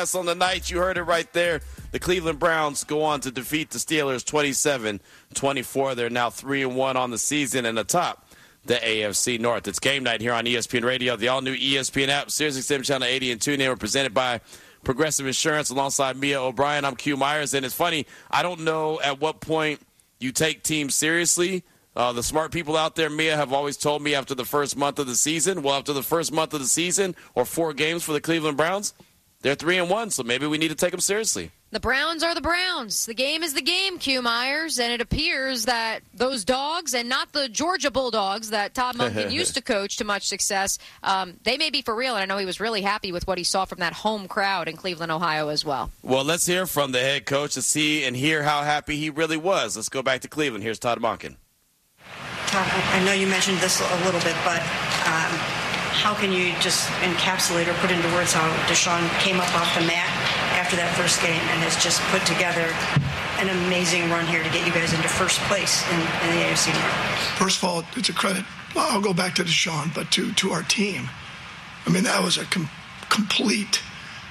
last on the night. You heard it right there. The Cleveland Browns go on to defeat the Steelers 27-24. They're now 3-1 on the season and atop the AFC North. It's game night here on ESPN Radio. The all-new ESPN app, SiriusXM Channel 80 and TuneIn were presented by Progressive Insurance alongside Mia O'Brien. I'm Q Myers, and it's funny, I don't know at what point you take teams seriously. The smart people out there, Mia, have always told me after the first month of the season, after the first month of the season or 4 games for the Cleveland Browns, they're 3-1, so maybe we need to take them seriously. The Browns are the Browns. The game is the game, Q Myers, and it appears that those dogs, and not the Georgia Bulldogs that Todd Monken used to coach to much success, they may be for real, and I know he was really happy with what he saw from that home crowd in Cleveland, Ohio as well. Well, let's hear from the head coach to see and hear how happy he really was. Let's go back to Cleveland. Here's Todd Monken. Todd, I know you mentioned this a little bit, but how can you just encapsulate or put into words how Deshaun came up off the mat after that first game and has just put together an amazing run here to get you guys into first place in the AFC North? First of all, it's a credit. Well, I'll go back to Deshaun, but to our team. I mean, that was a complete,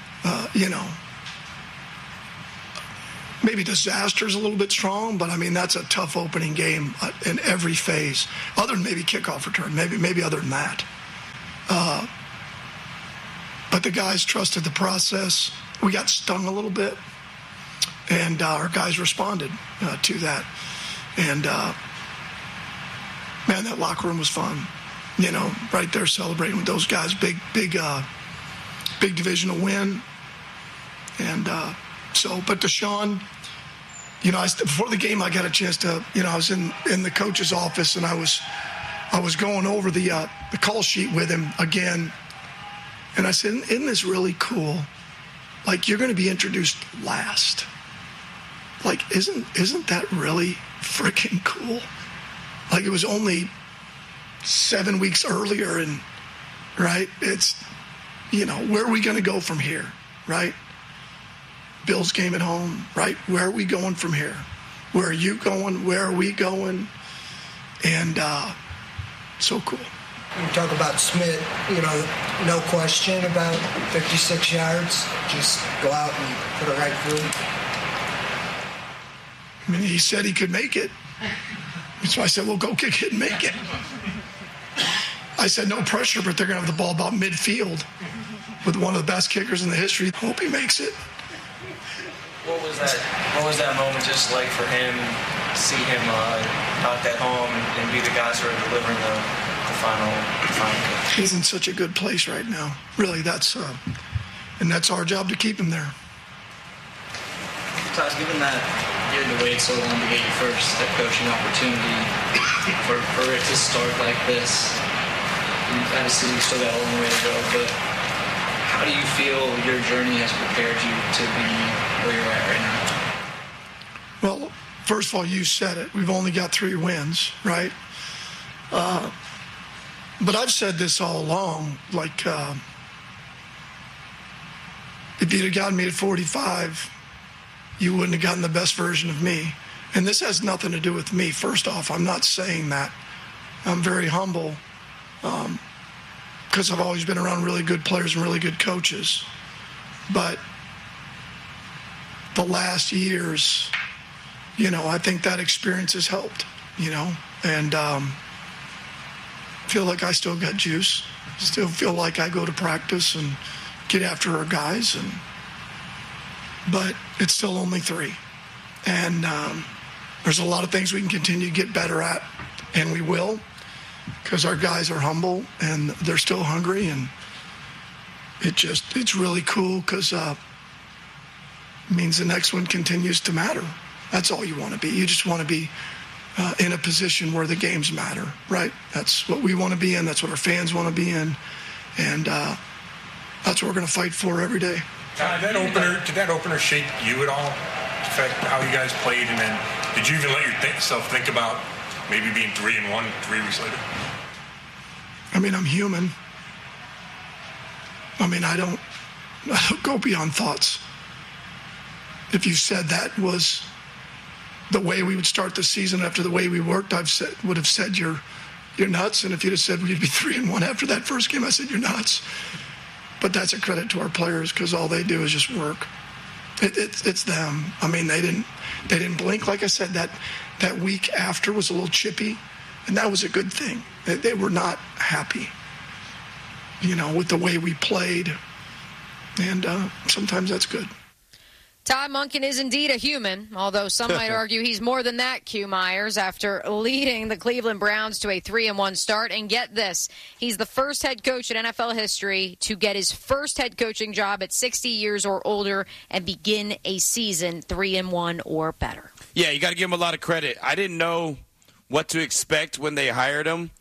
maybe disaster is a little bit strong, but I mean, that's a tough opening game in every phase, other than maybe kickoff return, maybe other than that. But the guys trusted the process. We got stung a little bit, and our guys responded to that. And, man, that locker room was fun. Right there celebrating with those guys. Big divisional win. And but Deshaun, before the game, I got a chance to, I was in the coach's office, and I was going over the call sheet with him again. And I said, isn't this really cool? Like, you're going to be introduced last. Like, isn't that really freaking cool? Like, it was only 7 weeks earlier, and, right? It's, where are we going to go from here, right? Bills game at home, right? Where are we going from here? Where are you going? Where are we going? And so cool. You talk about Smith, no question about 56 yards. Just go out and put it right through. I mean, he said he could make it. So I said, well, go kick it and make it. I said, no pressure, but they're going to have the ball about midfield with one of the best kickers in the history. Hope he makes it. What was that moment just like for him, see him knock that home and be the guys who are delivering the final kick? He's in such a good place right now. Really, that's our job to keep him there. Todd, given that you had to wait so long to get your first head coaching opportunity, for it to start like this, obviously you still got a long way to go, but how do you feel your journey has prepared you to be where you're at right now? Well, first of all, you said it. We've only got 3 wins, right? But I've said this all along, like, if you'd have gotten me at 45, you wouldn't have gotten the best version of me. And this has nothing to do with me. First off, I'm not saying that. I'm very humble because I've always been around really good players and really good coaches. But the last years, I think that experience has helped, and feel like I still got juice. Still feel like I go to practice and get after our guys, but it's still only 3. And there's a lot of things we can continue to get better at, and we will, because our guys are humble and they're still hungry, and it's really cool because it means the next one continues to matter. That's all you want to be. You just want to be in a position where the games matter, right? That's what we want to be in. That's what our fans want to be in. And that's what we're going to fight for every day. Did that opener shape you at all? Affect how you guys played? And then did you even let yourself think about maybe being 3-1 3 weeks later? I mean, I'm human. I mean, I don't go beyond thoughts. If you said that was the way we would start the season after the way we worked, would have said you're nuts. And if you'd have said we'd be 3-1 after that first game, I said you're nuts. but that's a credit to our players because all they do is just work. It's them. I mean, they didn't blink. Like I said, that week after was a little chippy, and that was a good thing. They were not happy, with the way we played, and sometimes that's good. Todd Monken is indeed a human, although some might argue he's more than that, Q Myers, after leading the Cleveland Browns to a 3-1 start. And get this, he's the first head coach in NFL history to get his first head coaching job at 60 years or older and begin a season 3-1 or better. Yeah, you got to give him a lot of credit. I didn't know what to expect when they hired him.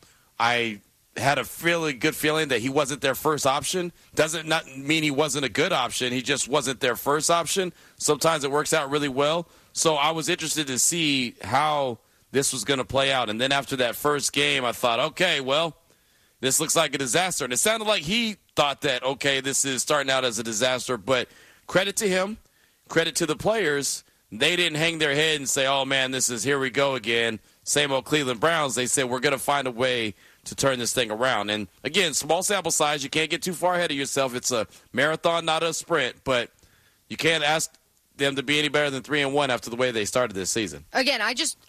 I had a really good feeling that he wasn't their first option. Doesn't not mean he wasn't a good option. He just wasn't their first option. Sometimes it works out really well. So I was interested to see how this was going to play out. And then after that first game, I thought, okay, well, this looks like a disaster. And it sounded like he thought that, okay, this is starting out as a disaster. But credit to him, credit to the players. They didn't hang their head and say, oh, man, this is here we go again. Same old Cleveland Browns. They said, we're going to find a way to turn this thing around. And, again, small sample size. You can't get too far ahead of yourself. It's a marathon, not a sprint. But you can't ask them to be any better than 3-1 after the way they started this season. Again,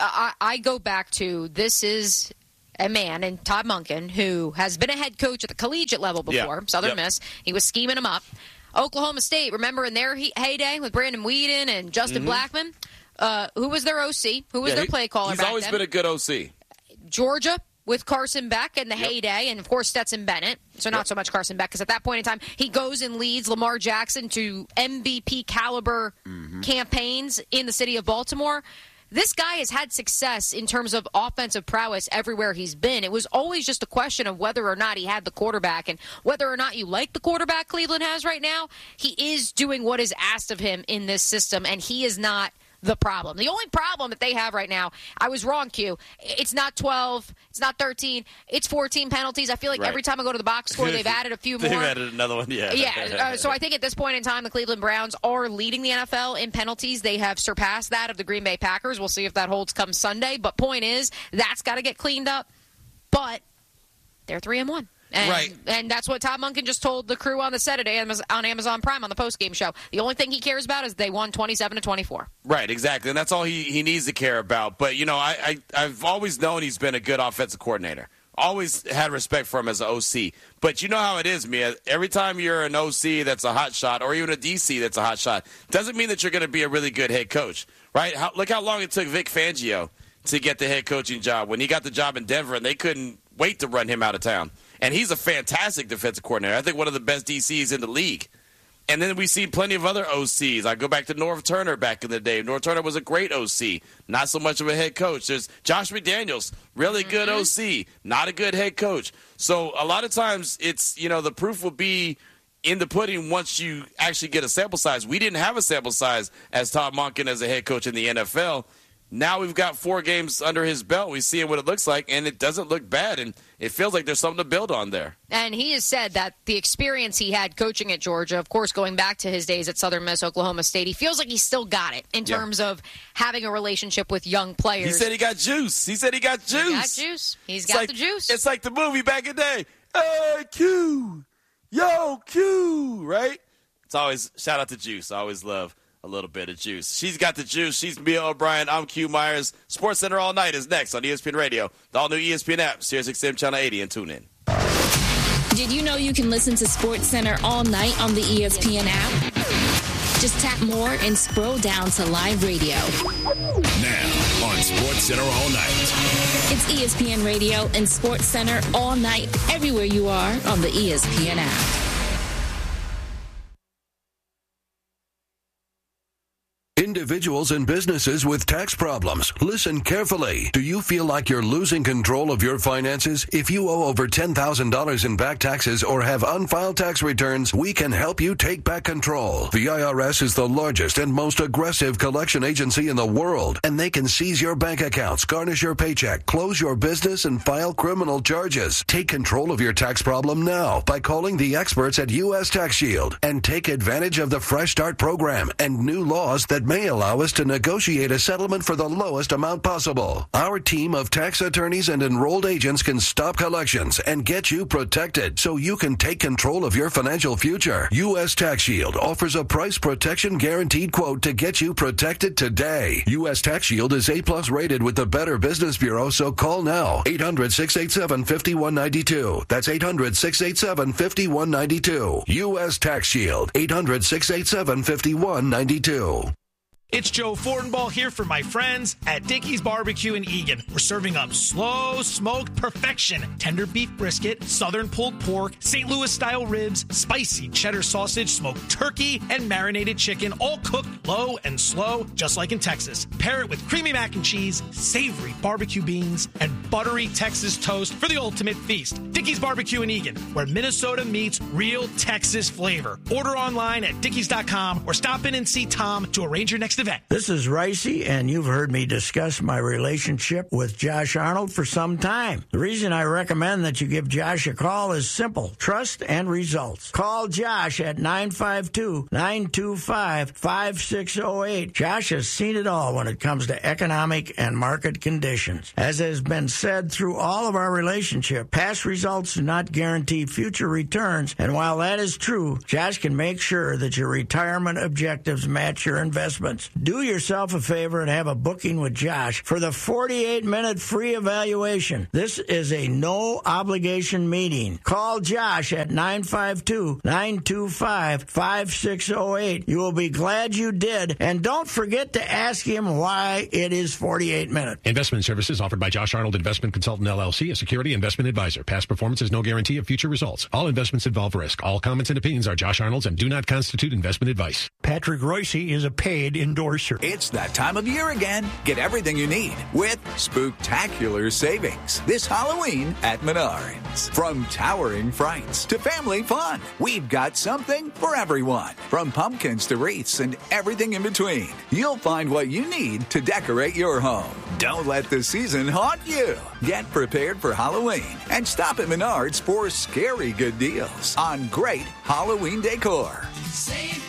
I go back to this is a man, and Todd Monken, who has been a head coach at the collegiate level before, Southern Miss. He was scheming them up. Oklahoma State, remember in their heyday with Brandon Weeden and Justin Blackman? Who was their OC? Who was their play caller back then? He's always been a good OC. Georgia with Carson Beck in the heyday, and, of course, Stetson Bennett. So not so much Carson Beck, because at that point in time, he goes and leads Lamar Jackson to MVP-caliber campaigns in the city of Baltimore. This guy has had success in terms of offensive prowess everywhere he's been. It was always just a question of whether or not he had the quarterback, and whether or not you like the quarterback Cleveland has right now, he is doing what is asked of him in this system, and he is not the problem. The only problem that they have right now, I was wrong, Q. It's not 12, it's not 13, it's 14 penalties. I feel like every time I go to the box score, they've added a few more. They've added another one, So I think at this point in time, the Cleveland Browns are leading the NFL in penalties. They have surpassed that of the Green Bay Packers. We'll see if that holds come Sunday. But point is, that's got to get cleaned up. But they're 3-1. And that's what Todd Monken just told the crew on the set today on Amazon Prime on the postgame show. The only thing he cares about is they won 27-24. Right, exactly. And that's all he needs to care about. But, I've always known he's been a good offensive coordinator. Always had respect for him as an OC. But you know how it is, Mia. Every time you're an OC that's a hot shot, or even a DC that's a hot shot, doesn't mean that you're going to be a really good head coach. Right? Look how long it took Vic Fangio to get the head coaching job. When he got the job in Denver, and they couldn't wait to run him out of town. And he's a fantastic defensive coordinator. I think one of the best DCs in the league. And then we see plenty of other OCs. I go back to Norv Turner back in the day. Norv Turner was a great OC, not so much of a head coach. There's Josh McDaniels, really good OC, not a good head coach. So a lot of times it's, the proof will be in the pudding once you actually get a sample size. We didn't have a sample size as Todd Monken as a head coach in the NFL. Now we've got 4 games under his belt. We see what it looks like, and it doesn't look bad, and it feels like there's something to build on there. And he has said that the experience he had coaching at Georgia, of course, going back to his days at Southern Miss, Oklahoma State, he feels like he's still got it in terms of having a relationship with young players. He said he got juice. He's got juice. He's got the juice. It's like the movie back in the day. Hey, Q. Yo, Q. Right? It's always, shout out to Juice. I always love a little bit of juice. She's got the juice. She's Mia O'Brien. I'm Q Myers. Sports Center All Night is next on ESPN Radio, the all-new ESPN app, SiriusXM Channel 80, and tune in. Did you know you can listen to Sports Center all night on the ESPN app? Just tap more and scroll down to live radio. Now on Sports Center All Night. It's ESPN Radio and Sports Center all night, everywhere you are on the ESPN app. Individuals and businesses with tax problems, listen carefully. Do you feel like you're losing control of your finances? If you owe over $10,000 in back taxes or have unfiled tax returns, we can help you take back control. The IRS is the largest and most aggressive collection agency in the world, and they can seize your bank accounts, garnish your paycheck, close your business, and file criminal charges. Take control of your tax problem now by calling the experts at U.S. Tax Shield and take advantage of the Fresh Start program and new laws that may may allow us to negotiate a settlement for the lowest amount possible. Our team of tax attorneys and enrolled agents can stop collections and get you protected so you can take control of your financial future. U.S. Tax Shield offers a price protection guaranteed quote to get you protected today. U.S. Tax Shield is A+ rated with the Better Business Bureau, so call now. 800-687-5192. That's 800-687-5192. U.S. Tax Shield. 800-687-5192. It's Joe Fortenbaugh here for my friends at Dickey's Barbecue in Eagan. We're serving up slow smoked perfection, tender beef brisket, southern pulled pork, St. Louis style ribs, spicy cheddar sausage, smoked turkey, and marinated chicken, all cooked low and slow, just like in Texas. Pair it with creamy mac and cheese, savory barbecue beans, and buttery Texas toast for the ultimate feast. Dickey's Barbecue in Eagan, where Minnesota meets real Texas flavor. Order online at dickeys.com or stop in and see Tom to arrange your next event. This is Ricey, and you've heard me discuss my relationship with Josh Arnold for some time. The reason I recommend that you give Josh a call is simple: trust and results. Call Josh at 952-925-5608. Josh has seen it all when it comes to economic and market conditions. As has been said through all of our relationship, past results do not guarantee future returns, and while that is true, Josh can make sure that your retirement objectives match your investments. Do yourself a favor and have a booking with Josh for the 48-minute free evaluation. This is a no-obligation meeting. Call Josh at 952-925-5608. You will be glad you did, and don't forget to ask him why it is 48 minutes. Investment services offered by Josh Arnold Investment Consultant, LLC, a security investment advisor. Past performance is no guarantee of future results. All investments involve risk. All comments and opinions are Josh Arnold's and do not constitute investment advice. Patrick Royce is a paid endorser. It's that time of year again. Get everything you need with spooktacular savings this Halloween at Menards. From towering frights to family fun, we've got something for everyone. From pumpkins to wreaths and everything in between, you'll find what you need to decorate your home. Don't let the season haunt you. Get prepared for Halloween and stop at Menards for scary good deals on great Halloween decor. Save